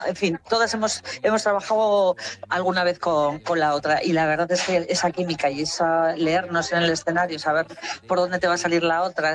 En fin, todas hemos trabajado alguna vez con la otra y la verdad es que esa química y esa leernos en el escenario, saber por dónde te va a salir la otra,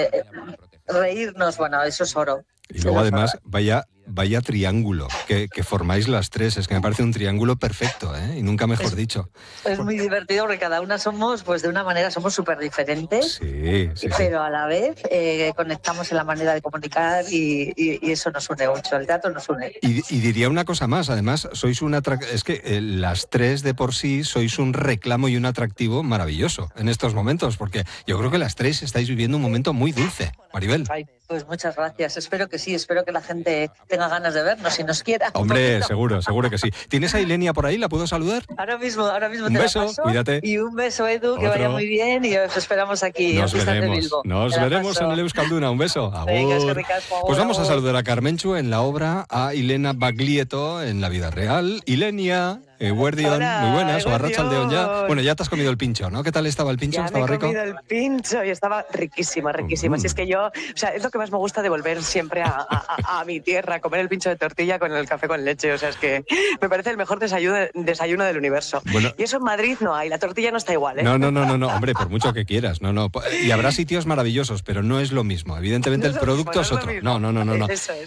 reírnos, bueno, eso es oro. Y luego además, vaya triángulo que formáis las tres. Es que me parece un triángulo perfecto, ¿eh? Y nunca mejor dicho. Es muy divertido porque cada una somos, pues de una manera, somos súper diferentes, sí. Pero a la vez conectamos en la manera de comunicar y eso nos une mucho, el teatro nos une. Y diría una cosa más, además, sois es que las tres de por sí sois un reclamo y un atractivo maravilloso en estos momentos, porque yo creo que las tres estáis viviendo un momento muy dulce, Maribel. Ay, pues muchas gracias, espero que sí, espero que la gente tenga ganas de vernos y nos quiera. Hombre, seguro que sí. ¿Tienes a Ilenia por ahí? ¿La puedo saludar? Ahora mismo un te beso, la paso. Cuídate. Y un beso, Edu, que vaya muy bien y os esperamos aquí. Nos veremos en el Euskalduna. Un beso. Venga, pues vamos a saludar a Carmenchu en la obra, a Ilena Baglietto en la vida real. Ilenia, Eguerdion, muy buenas, o Arratsaldeon ya. Bueno, ya te has comido el pincho, ¿no? ¿Qué tal estaba el pincho? ¿Estaba rico? Ya me he comido el pincho y estaba riquísima. Si es que yo, o sea, es lo que más me gusta de volver siempre a mi tierra, a comer el pincho de tortilla con el café con leche. O sea, es que me parece el mejor desayuno del universo. Bueno, y eso en Madrid no hay, la tortilla no está igual, ¿eh? No, hombre, por mucho que quieras. No. Y habrá sitios maravillosos, pero no es lo mismo. Evidentemente el producto es otro. No.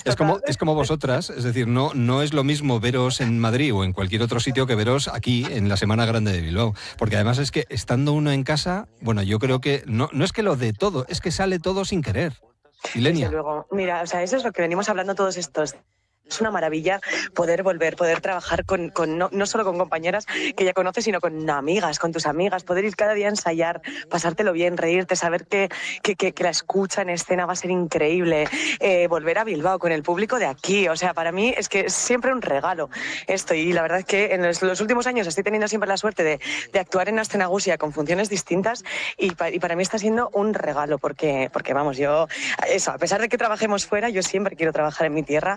Es como vosotras, es decir, no es lo mismo veros en Madrid o en cualquier otro sitio que veros aquí en la Semana Grande de Bilbao. Porque además es que estando uno en casa, bueno, yo creo que no es que lo de todo, es que sale todo sin querer. Ilenia. Desde luego. Mira, o sea, eso es lo que venimos hablando todos estos. Es una maravilla poder trabajar no solo con compañeras que ya conoces, sino con amigas, con tus amigas, poder ir cada día a ensayar, pasártelo bien, reírte, saber que la escucha en escena va a ser increíble, volver a Bilbao con el público de aquí, o sea, para mí es que es siempre un regalo esto, y la verdad es que en los últimos años estoy teniendo siempre la suerte de actuar en Astenagusia con funciones distintas y para mí está siendo un regalo, porque vamos, yo, eso, a pesar de que trabajemos fuera, yo siempre quiero trabajar en mi tierra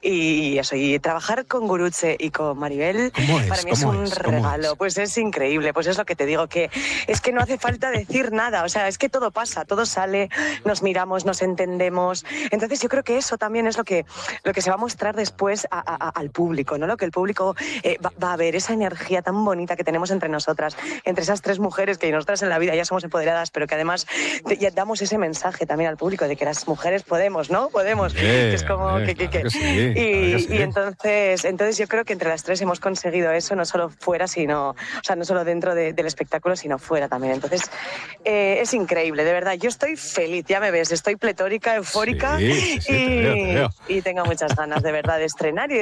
y eso, y trabajar con Gurutze y con Maribel para mí es un regalo, pues es increíble, pues es lo que te digo, que es que no hace falta decir nada, o sea, es que todo pasa, todo sale, nos miramos, nos entendemos, entonces yo creo que eso también es lo que se va a mostrar después al público, ¿no? Lo que el público va a ver, esa energía tan bonita que tenemos entre nosotras, entre esas tres mujeres que nosotras en la vida ya somos empoderadas, pero que además ya damos ese mensaje también al público de que las mujeres podemos, ¿no? Podemos, que es como y entonces yo creo que entre las tres hemos conseguido eso, no solo fuera, sino, o sea, no solo dentro del espectáculo, sino fuera también. Entonces es increíble, de verdad. Yo estoy feliz, ya me ves, estoy pletórica, eufórica te veo. Y tengo muchas ganas, de verdad, de estrenar y